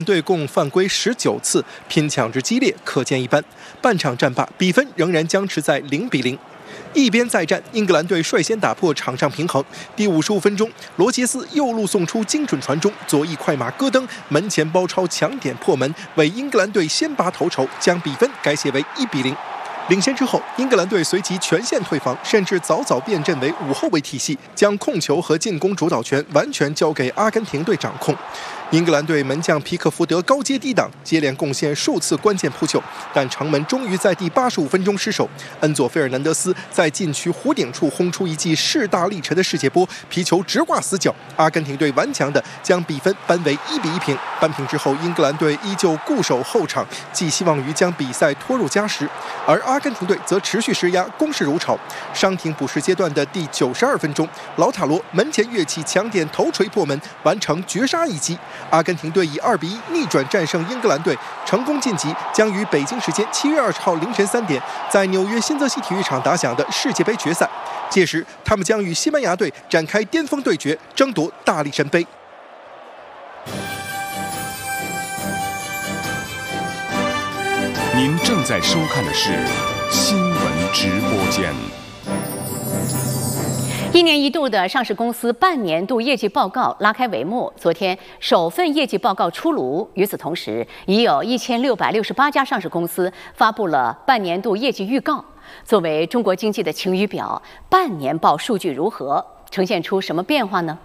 队共犯规19次，拼抢之激烈可见一斑。半场战罢，比分仍然僵持在0-0。一边再战，英格兰队率先打破场上平衡。第55分钟，罗杰斯右路送出精准传中，左翼快马戈登门前包抄抢点破门，为英格兰队先拔头筹，将比分改写为1-0。领先之后，英格兰队随即全线退防，甚至早早变阵为5后卫体系，将控球和进攻主导权完全交给阿根廷队掌控。英格兰队门将皮克福德高接低挡，接连贡献数次关键扑救，但城门终于在第85分钟失守。恩佐·费尔南德斯在禁区弧顶处轰出一记势大力沉的世界波，皮球直挂死角。阿根廷队顽强地将比分扳为1-1平。扳平之后，英格兰队依旧固守后场，寄希望于将比赛拖入加时，而阿根廷队则持续施压，攻势如潮。伤停补时阶段的第92分钟，劳塔罗门前跃起抢点头锤破门，完成绝杀一击。阿根廷队以2-1逆转战胜英格兰队，成功晋级，将于北京时间7月20号凌晨3点在纽约新泽西体育场打响的世界杯决赛。届时，他们将与西班牙队展开巅峰对决，争夺大力神杯。 您正在收看的是新闻直播间。 1年1度的上市公司半年度业绩报告拉开帷幕，昨天首份业绩报告出炉。与此同时，已有1668家上市公司发布了半年度业绩预告。作为中国经济的晴雨表，半年报数据如何，呈现出什么变化呢？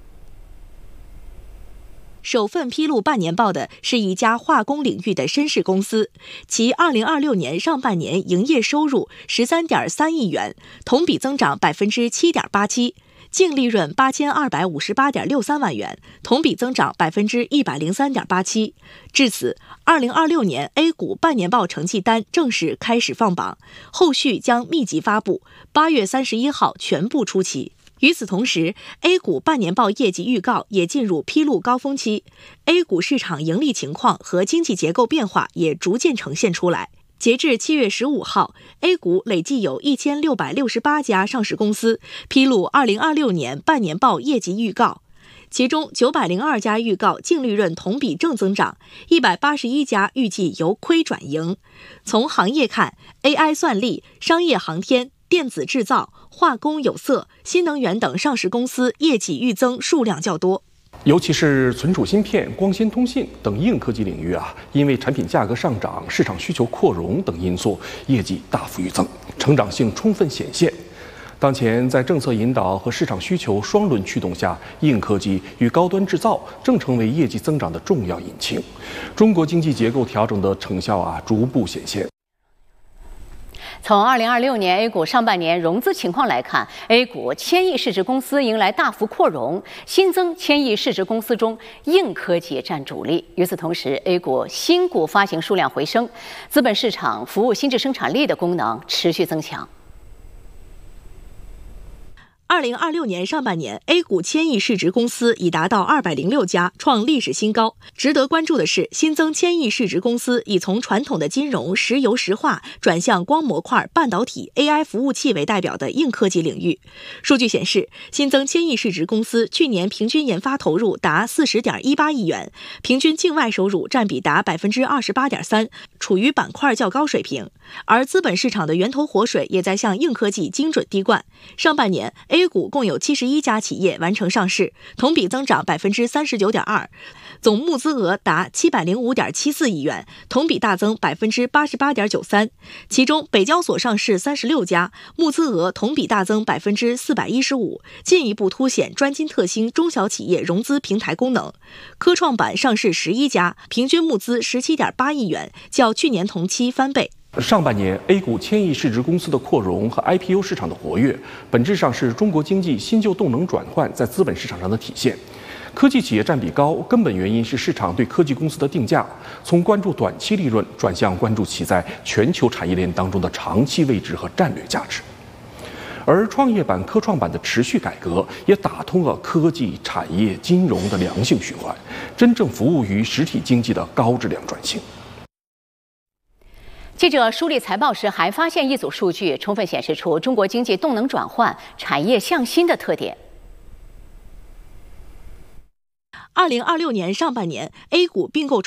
首份披露半年报的是一家化工领域的绅士公司，其2026年上半年营业收入13.3亿元，同比增长7.87%，净利润8258.63万元，同比增长103.87%。至此，2026年 A 股半年报成绩单正式开始放榜，后续将密集发布，8月31号全部出齐。与此同时 ，A 股半年报业绩预告也进入披露高峰期 ，A 股市场盈利情况和经济结构变化也逐渐呈现出来。截至7月15号 ，A 股累计有1668家上市公司披露2026年半年报业绩预告，其中902家预告净利润同比正增长，181家预计由亏转盈。从行业看 ，AI 算力、商业航天、电子制造、化工有色、新能源等上市公司业绩预增数量较多。 尤其是存储芯片、光纤通信等硬科技领域因为产品价格上涨、市场需求扩容等因素，业绩大幅预增，成长性充分显现。当前在政策引导和市场需求双轮驱动下，硬科技与高端制造正成为业绩增长的重要引擎。中国经济结构调整的成效逐步显现。 从2026年 A 股上半年融资情况来看 ，A 股1000亿市值公司迎来大幅扩容，新增1000亿市值公司中，硬科技占主力。与此同时 ，A 股新股发行数量回升，资本市场服务新质生产力的功能持续增强。 2026年上半年 ，A 股1000亿市值公司已达到206家，创历史新高。值得关注的是，新增1000亿市值公司已从传统的金融、石油石化转向光模块、半导体、AI 服务器为代表的硬科技领域。数据显示，新增1000亿市值公司去年平均研发投入达40.18亿元，平均境外收入占比达28.3%，处于板块较高水平。而资本市场的源头活水也在向硬科技精准滴灌。上半年 A 股共有71家企业完成上市，同比增长39.2%，总募资额达705.74亿元，同比大增88.93%。其中，北交所上市36家，募资额同比大增415%，进一步凸显专精特新中小企业融资平台功能。科创板上市11家，平均募资17.8亿元，较去年同期翻倍。 上半年 A 股1000亿市值公司的扩容和 IPO 市场的活跃，本质上是中国经济新旧动能转换在资本市场上的体现。科技企业占比高，根本原因是市场对科技公司的定价从关注短期利润转向关注其在全球产业链当中的长期位置和战略价值。而创业板、科创板的持续改革，也打通了科技、产业、金融的良性循环，真正服务于实体经济的高质量转型。 记者梳理财报时还发现一组数据，充分显示出中国经济动能转换、产业向新的特点。 2026年上半年 A 股并购